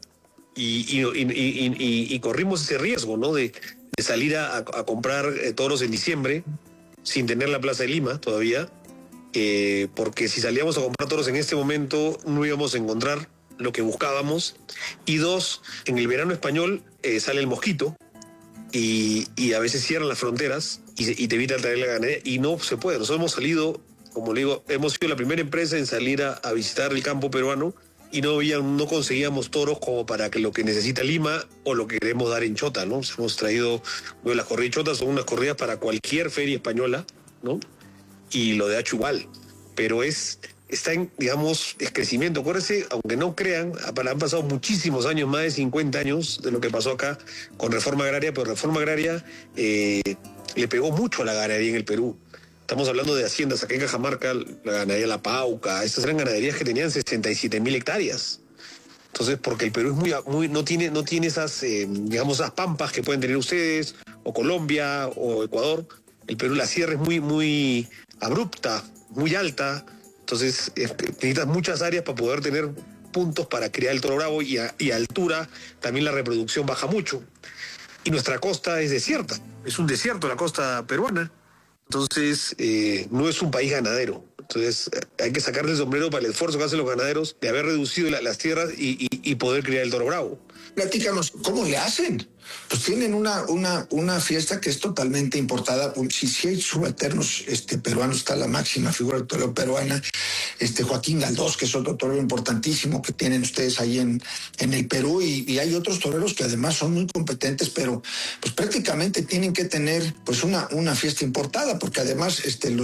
y corrimos ese riesgo, ¿no? De salir a comprar toros en diciembre sin tener la plaza de Lima todavía, porque si salíamos a comprar toros en este momento no íbamos a encontrar lo que buscábamos. Y 2, en el verano español sale el mosquito, y a veces cierran las fronteras y te evitan traer la ganadería, y no se puede. Nosotros hemos salido, como le digo, hemos sido la primera empresa en salir a visitar el campo peruano, y no conseguíamos toros como para que lo que necesita Lima o lo que queremos dar en Chota, ¿no? Hemos traído, bueno, las corridas de Chota son unas corridas para cualquier feria española, ¿no? Y lo de Hacho igual, pero está en, digamos, es crecimiento. Acuérdense, aunque no crean, han pasado muchísimos años, más de 50 años de lo que pasó acá con reforma agraria, pero reforma agraria le pegó mucho a la ganadería en el Perú. Estamos hablando de haciendas acá en Cajamarca, la ganadería La Pauca, estas eran ganaderías que tenían 67,000 hectáreas. Entonces, porque el Perú es no tiene esas, digamos, esas pampas que pueden tener ustedes, o Colombia, o Ecuador. El Perú, la sierra es muy abrupta, muy alta. Entonces, necesitas muchas áreas para poder tener puntos para criar el toro bravo, y a altura también la reproducción baja mucho. Y nuestra costa es desierta, es un desierto la costa peruana. Entonces, no es un país ganadero. Entonces, hay que sacarle el sombrero para el esfuerzo que hacen los ganaderos de haber reducido las tierras y poder criar el toro bravo. Platícanos, ¿cómo le hacen? Pues tienen una fiesta que es totalmente importada. Si hay subalternos peruanos, está la máxima figura del torero peruana, Joaquín Galdós, que es otro torero importantísimo que tienen ustedes ahí en el Perú, y hay otros toreros que además son muy competentes, pero pues prácticamente tienen que tener pues una fiesta importada, porque además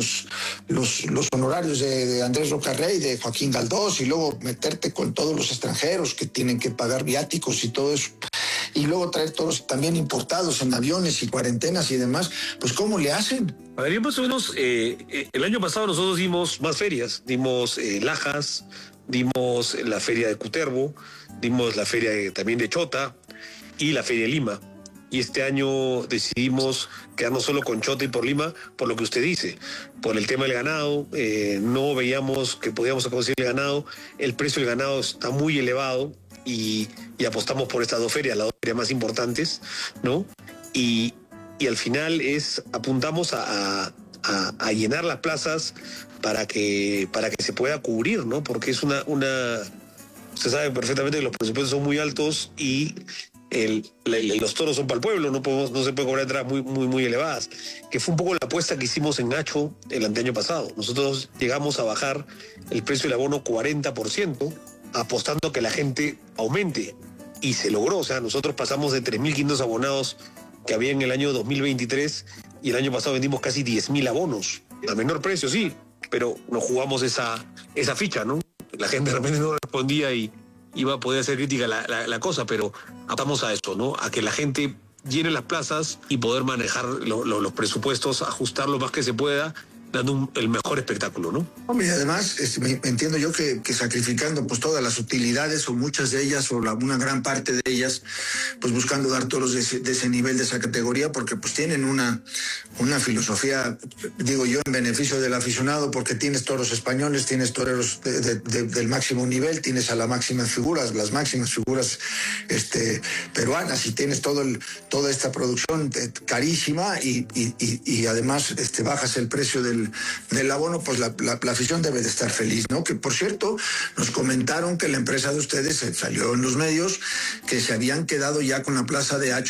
los honorarios de Andrés Rocarrey, de Joaquín Galdós, y luego meterte con todos los extranjeros que tienen que pagar viáticos y todo eso, y luego traer toros también importados en aviones y cuarentenas y demás, pues ¿cómo le hacen? A ver, más o menos, el año pasado nosotros dimos más ferias, dimos Lajas, dimos la feria de Cutervo, dimos la feria también de Chota y la feria de Lima. Y este año decidimos quedarnos solo con Chota y por Lima, por lo que usted dice, por el tema del ganado. No veíamos que podíamos conseguir el ganado, el precio del ganado está muy elevado, y apostamos por estas 2 ferias, las 2 ferias más importantes, ¿no? Y al final apuntamos a llenar las plazas para que se pueda cubrir, ¿no? Porque es usted sabe perfectamente que los presupuestos son muy altos, y los toros son para el pueblo, no se puede cobrar entradas muy elevadas, que fue un poco la apuesta que hicimos en Hacho el anteaño pasado. Nosotros llegamos a bajar el precio del abono 40%, apostando a que la gente aumente, y se logró. O sea, nosotros pasamos de 3.500 abonados que había en el año 2023, y el año pasado vendimos casi 10.000 abonos, a menor precio, sí, pero nos jugamos esa ficha, ¿no? La gente de repente no respondía y iba a poder hacer crítica la cosa, pero apostamos a eso, ¿no? A que la gente llene las plazas y poder manejar los presupuestos, ajustar lo más que se pueda, dando el mejor espectáculo, ¿no? Hombre, y además entiendo yo que sacrificando pues todas las utilidades, o muchas de ellas, o una gran parte de ellas, pues buscando dar toros de ese nivel, de esa categoría, porque pues tienen una filosofía, digo yo, en beneficio del aficionado, porque tienes toros españoles, tienes toreros del máximo nivel, tienes a las máximas figuras peruanas, y tienes toda esta producción carísima, y además bajas el precio del abono, pues la afición debe de estar feliz, ¿no? Que por cierto, nos comentaron que la empresa de ustedes salió en los medios que se habían quedado ya con la plaza de Hacho